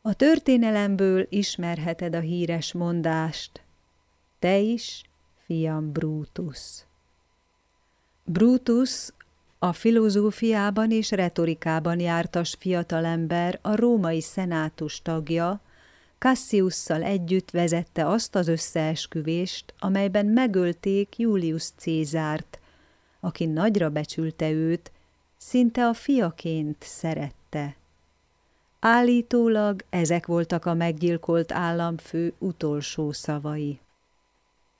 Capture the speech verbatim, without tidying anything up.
A történelemből ismerheted a híres mondást: te is, fiam Brutus. Brutus a filozófiában és retorikában jártas fiatalember, a római szenátus tagja, Cassiusszal együtt vezette azt az összeesküvést, amelyben megölték Julius Cézárt, aki nagyra becsülte őt, szinte a fiaként szerette. Állítólag ezek voltak a meggyilkolt államfő utolsó szavai.